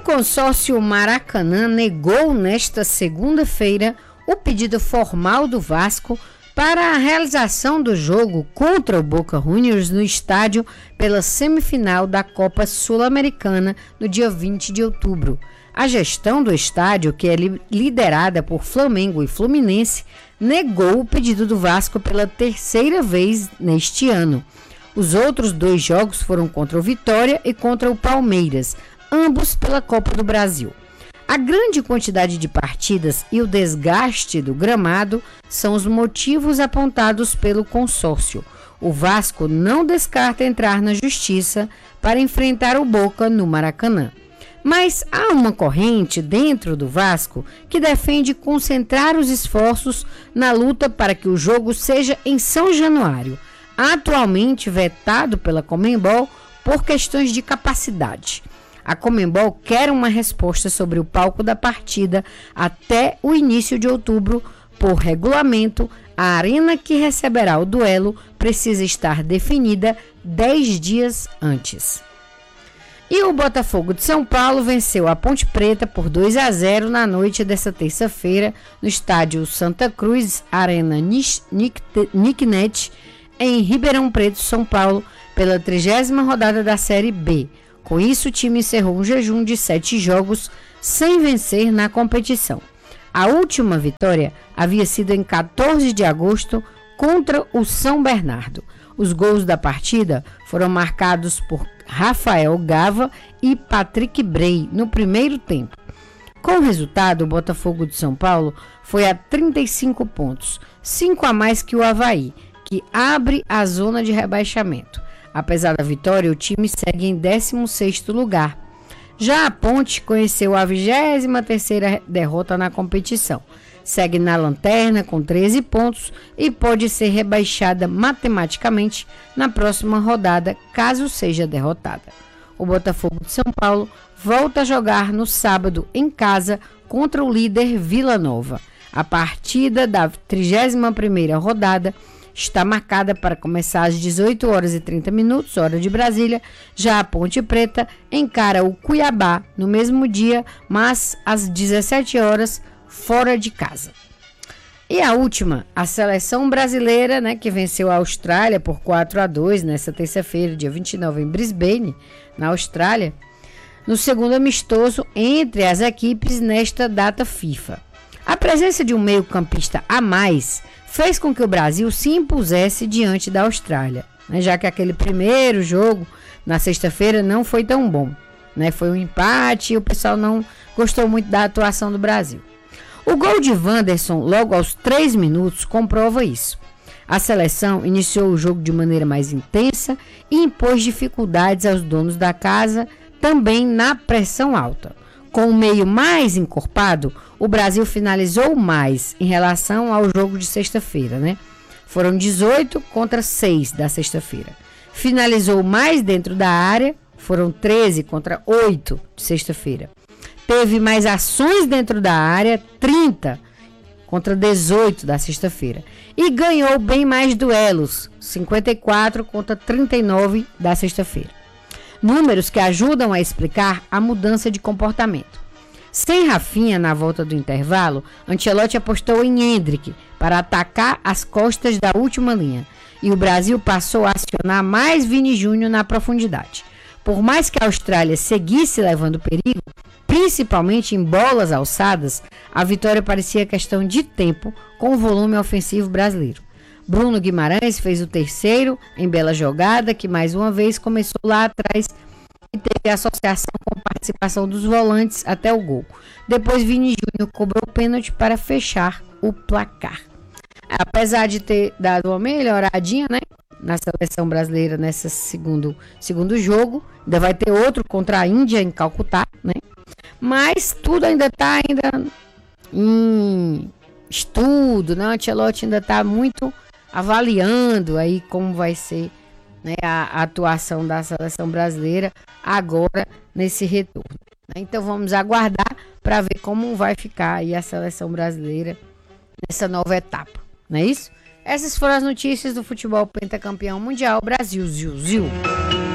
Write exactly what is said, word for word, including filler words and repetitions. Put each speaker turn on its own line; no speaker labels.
consórcio Maracanã negou nesta segunda-feira o pedido formal do Vasco para a realização do jogo contra o Boca Juniors no estádio pela semifinal da Copa Sul-Americana no dia vinte de outubro. A gestão do estádio, que é liderada por Flamengo e Fluminense, negou o pedido do Vasco pela terceira vez neste ano. Os outros dois jogos foram contra o Vitória e contra o Palmeiras, ambos pela Copa do Brasil. A grande quantidade de partidas e o desgaste do gramado são os motivos apontados pelo consórcio. O Vasco não descarta entrar na justiça para enfrentar o Boca no Maracanã. Mas há uma corrente dentro do Vasco que defende concentrar os esforços na luta para que o jogo seja em São Januário, atualmente vetado pela Conmebol por questões de capacidade. A Conmebol quer uma resposta sobre o palco da partida até o início de outubro. Por regulamento, a arena que receberá o duelo precisa estar definida dez dias antes. E o Botafogo de São Paulo venceu a Ponte Preta por dois a zero na noite desta terça-feira no estádio Santa Cruz, Arena Nicknet, em Ribeirão Preto, São Paulo, pela trigésima rodada da Série B. Com isso, o time encerrou um jejum de sete jogos sem vencer na competição. A última vitória havia sido em quatorze de agosto contra o São Bernardo. Os gols da partida foram marcados por Rafael Gava e Patrick Bray no primeiro tempo. Com o resultado, o Botafogo de São Paulo foi a trinta e cinco pontos, cinco a mais que o Avaí, que abre a zona de rebaixamento. Apesar da vitória, o time segue em décimo sexto lugar. Já a Ponte conheceu a vigésima terceira derrota na competição. Segue na lanterna com treze pontos e pode ser rebaixada matematicamente na próxima rodada, caso seja derrotada. O Botafogo de São Paulo volta a jogar no sábado em casa contra o líder Vila Nova. A partida da trigésima primeira rodada está marcada para começar às dezoito horas e trinta minutos, hora de Brasília. Já a Ponte Preta encara o Cuiabá no mesmo dia, mas às dezessete horas, fora de casa. E a última, a seleção brasileira, né, que venceu a Austrália por quatro a dois nesta terça-feira, dia vinte e nove, em Brisbane, na Austrália, no segundo amistoso entre as equipes nesta data FIFA. A presença de um meio-campista a mais fez com que o Brasil se impusesse diante da Austrália, né, já que aquele primeiro jogo, na sexta-feira, não foi tão bom. Né, foi um empate e o pessoal não gostou muito da atuação do Brasil. O gol de Wanderson, logo aos três minutos, comprova isso. A seleção iniciou o jogo de maneira mais intensa e impôs dificuldades aos donos da casa, também na pressão alta. Com o meio mais encorpado, o Brasil finalizou mais em relação ao jogo de sexta-feira, né? Foram dezoito contra seis da sexta-feira. Finalizou mais dentro da área, foram treze contra oito de sexta-feira. Teve mais ações dentro da área, trinta contra dezoito da sexta-feira. E ganhou bem mais duelos, cinquenta e quatro contra trinta e nove da sexta-feira. Números que ajudam a explicar a mudança de comportamento. Sem Rafinha na volta do intervalo, Ancelotti apostou em Endrick para atacar as costas da última linha. E o Brasil passou a acionar mais Vini Júnior na profundidade. Por mais que a Austrália seguisse levando perigo, principalmente em bolas alçadas, a vitória parecia questão de tempo com o volume ofensivo brasileiro. Bruno Guimarães fez o terceiro em bela jogada, que mais uma vez começou lá atrás e teve associação com participação dos volantes até o gol. Depois Vini Júnior cobrou o pênalti para fechar o placar. Apesar de ter dado uma melhoradinha, né, na seleção brasileira nesse segundo, segundo jogo, ainda vai ter outro contra a Índia em Calcutá, né? Mas tudo ainda está ainda em estudo, né? O Ancelotti ainda está muito avaliando aí como vai ser, né, a, a atuação da seleção brasileira agora nesse retorno. Né? Então vamos aguardar para ver como vai ficar aí a seleção brasileira nessa nova etapa, não é isso? Essas foram as notícias do futebol pentacampeão mundial Brasil, Ziu, Ziu.